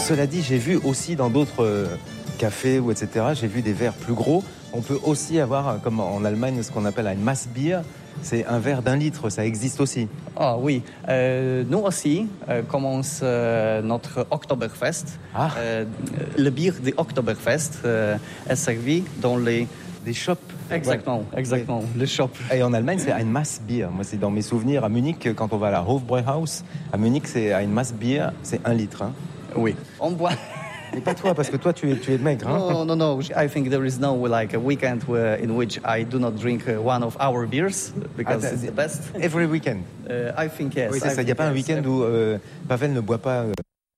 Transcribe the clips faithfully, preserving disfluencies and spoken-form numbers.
Cela dit, j'ai vu aussi dans d'autres euh, cafés ou et cetera, j'ai vu des verres plus gros. On peut aussi avoir, comme en Allemagne, ce qu'on appelle un Massbier. C'est un verre d'un litre, ça existe aussi. Ah oui, euh, nous aussi euh, commence euh, notre Oktoberfest. Ah. Euh, le bière de Oktoberfest euh, est servi dans les... Des shops. Exactement, Ouais. exactement, Ouais. les shops. Et en Allemagne, c'est ein Massbier. Moi, c'est dans mes souvenirs à Munich, quand on va à la Hofbräuhaus. À Munich, c'est ein Massbier, c'est un litre. Hein. Oui, on boit... Et pas toi, parce que toi, tu es, tu es maigre. Hein. No, no, no. I think there is no like a weekend where, in which I do not drink uh, one of our beers because Ah, it's the best. Every weekend. Uh, I think yes. Oui, c'est I ça. Il n'y a think pas un yes. week-end où euh, Pavel ne boit pas. Euh...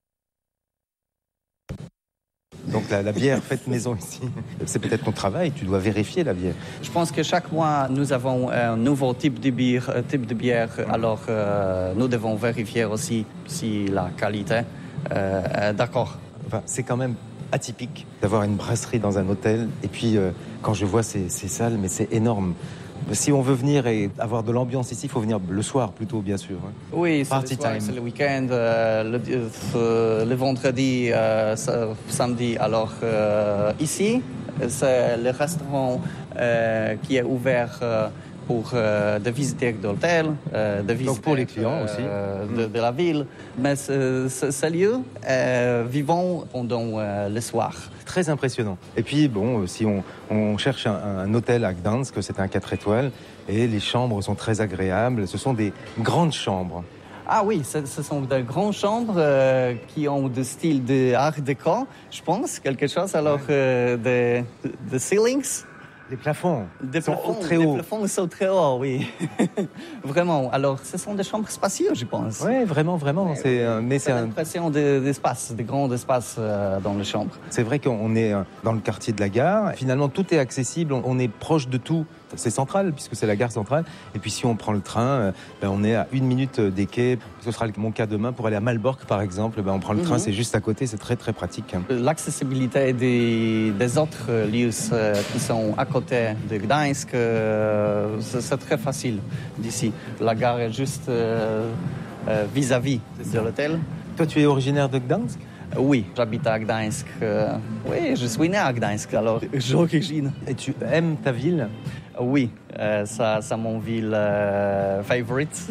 Donc la, la bière faite maison ici. C'est peut-être ton travail. Tu dois vérifier la bière. Je pense que chaque mois nous avons un nouveau type de bière. euh, Type de bière. Alors euh, nous devons vérifier aussi si la qualité euh, est d'accord. Enfin, c'est quand même atypique d'avoir une brasserie dans un hôtel. Et puis, euh, quand je vois ces, ces salles, mais c'est énorme. Si on veut venir et avoir de l'ambiance ici, il faut venir le soir plutôt, bien sûr. Hein. Oui, c'est Party le soir, time. c'est le week-end, euh, le, euh, le vendredi, euh, samedi. Alors euh, ici, c'est le restaurant euh, qui est ouvert euh, pour euh, des visiteurs d'hôtel, euh, des visiteurs pour les clients aussi. euh, de, de la ville. Mais ce, ce, ce lieu euh, vivant pendant euh, le soir. Très impressionnant. Et puis, bon, si on, on cherche un, un hôtel à Gdansk, c'est un quatre étoiles, et les chambres sont très agréables. Ce sont des grandes chambres. Ah oui, ce, ce sont de grandes chambres euh, qui ont de style de art déco, je pense, quelque chose. Alors, euh, des de ceilings. Les plafonds Des sont plafonds, très des hauts. plafonds sont très hauts, oui. Vraiment. Alors, ce sont des chambres spacieuses, je pense. Oui, vraiment, vraiment. C'est, euh, mais c'est, C'est un... l'impression de, d'espace, de grands espaces euh, dans les chambres. c'est vrai qu'on est euh, dans le quartier de la gare. Finalement, tout est accessible. On, on est proche de tout. C'est central, puisque c'est la gare centrale. Et puis, si on prend le train, euh, ben, on est à une minute des quais. Ce sera mon cas demain. Pour aller à Malbork, par exemple, ben, on prend le train, Mhm. c'est juste à côté. C'est très, très pratique. L'accessibilité des, des autres lieux euh, qui sont à côté de Gdańsk, euh, c'est, c'est très facile d'ici. La gare est juste euh, euh, vis-à-vis de l'hôtel. Toi, tu es originaire de Gdansk ? Euh, oui, j'habite à Gdańsk. Euh, oui, je suis né à Gdańsk, alors j'origine. Et tu aimes ta ville ? Oui, euh, ça, c'est mon ville euh, favorite.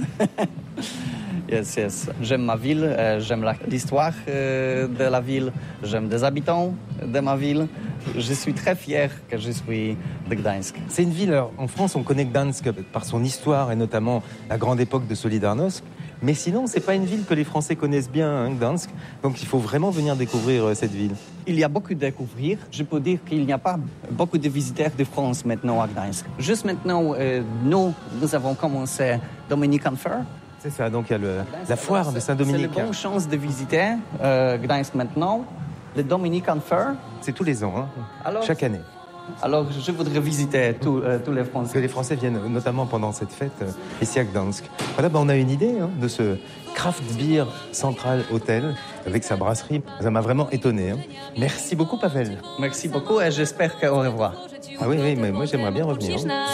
Yes, yes. J'aime ma ville, euh, j'aime la, l'histoire euh, de la ville, j'aime les habitants de ma ville. Je suis très fier que je suis de Gdańsk. C'est une ville, alors, en France, on connaît Gdansk par son histoire et notamment la grande époque de Solidarnosc. Mais sinon, c'est pas une ville que les Français connaissent bien, hein, Gdansk. Donc il faut vraiment venir découvrir euh, cette ville. Il y a beaucoup à découvrir. Je peux dire qu'il n'y a pas beaucoup de visiteurs de France maintenant à Gdańsk. Juste maintenant, euh, nous, nous avons commencé Dominican Fair. C'est ça, donc il y a le, la foire de Saint-Dominique. C'est la bonne chance de visiter euh, Gdańsk maintenant. Le Dominican Fair. C'est tous les ans, hein, Alors, chaque année. Alors, je voudrais visiter tous euh, tous les Parce que Français. les Français viennent notamment pendant cette fête euh, ici à Gdansk. Voilà, bah, on a une idée hein, de ce Craft Beer Central Hotel avec sa brasserie. Ça m'a vraiment étonné. Hein. Merci beaucoup, Pavel. Merci beaucoup et j'espère qu'au revoir. Ah oui, oui, mais moi j'aimerais bien revenir. Hein.